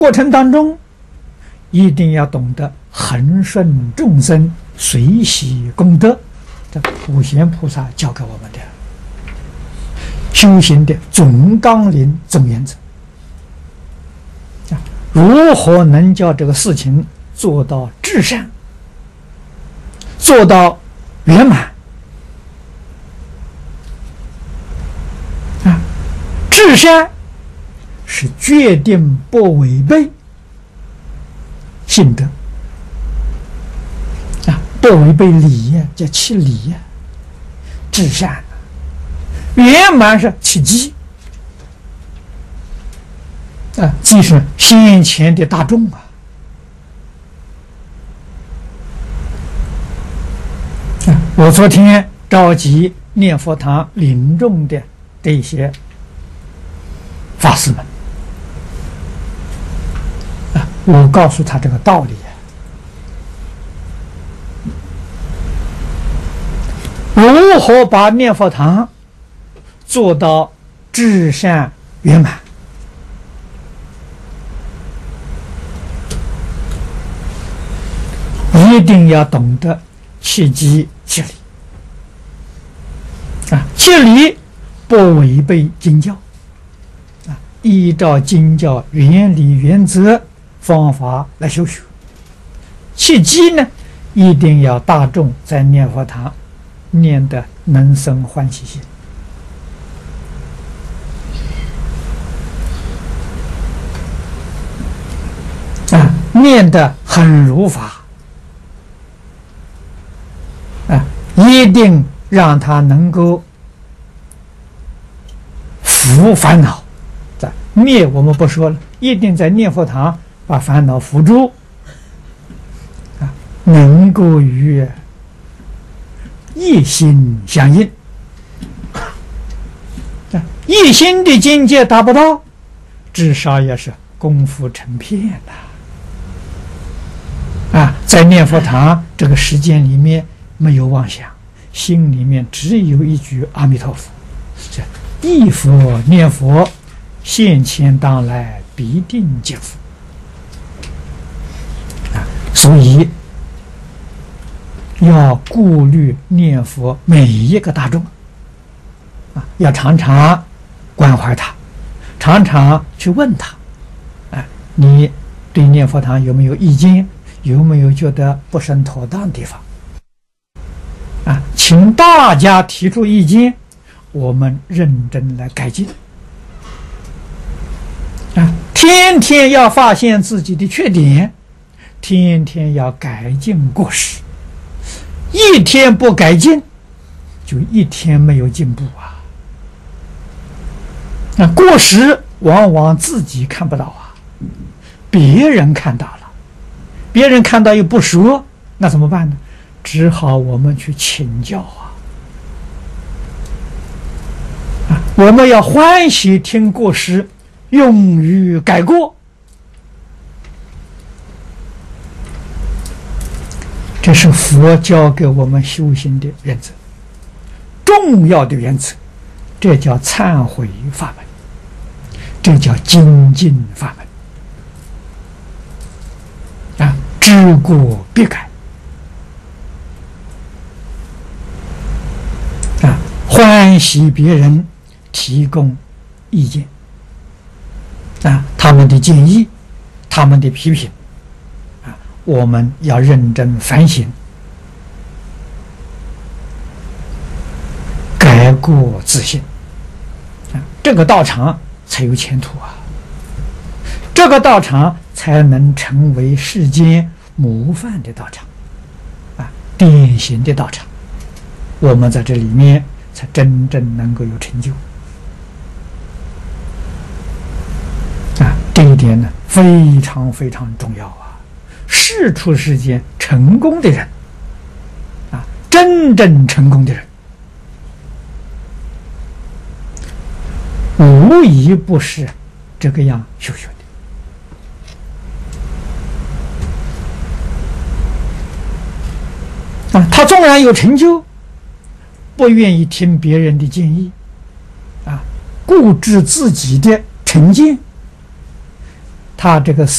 过程当中，一定要懂得恒顺众生，随喜功德，这普贤菩萨教给我们的修行的总纲领、总原则。如何能叫这个事情做到至善，做到圆满？至善是决定不违背性德不违背礼呀，叫其理呀。至善圆满是其机即是先前的大众我昨天召集念佛堂领众的这些法师们我告诉他这个道理如何把念佛堂做到至善圆满？一定要懂得契机切理切理不违背经教依照经教原理原则方法来修学。契机呢，一定要大众在念佛堂念得能生欢喜心念得很如法一定让他能够伏烦恼，灭我们不说了，一定在念佛堂把烦恼伏住能够与一心相应一心的境界达不到，至少也是功夫成片在念佛堂这个时间里面没有妄想，心里面只有一句阿弥陀佛，忆佛念佛，现前当来必定见佛所以要顾虑念佛每一个大众要常常关怀他，常常去问他你对念佛堂有没有意见，有没有觉得不甚妥当的地方请大家提出意见，我们认真来改进天天要发现自己的缺点，天天要改进过失，一天不改进就一天没有进步过失往往自己看不到别人看到了，别人看到又不说，那怎么办呢？只好我们去请教我们要欢喜听过失，勇于改过，这是佛教给我们修行的原则，重要的原则。这叫忏悔法门，这叫精进法门知过必改欢喜别人提供意见他们的建议，他们的批评我们要认真反省，改过自新这个道场才有前途这个道场才能成为世间模范的道场典型的道场，我们在这里面才真正能够有成就这一点呢非常非常重要世出世间成功的人真正成功的人无疑不是这个样修学的他纵然有成就，不愿意听别人的建议固执自己的成见，他这个